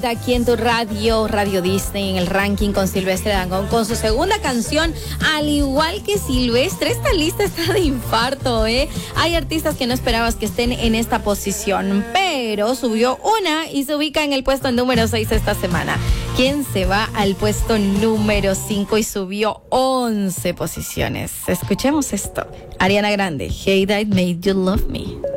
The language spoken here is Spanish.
Aquí en tu Radio Disney, en el ranking con Silvestre Dangond, con su segunda canción, al igual que Silvestre. Esta lista está de infarto, ¿eh? Hay artistas que no esperabas que estén en esta posición, pero subió una y se ubica en el puesto número 6 esta semana. ¿Quién se va al puesto número 5 y subió 11 posiciones? Escuchemos esto. Ariana Grande, Hey That Made You Love Me.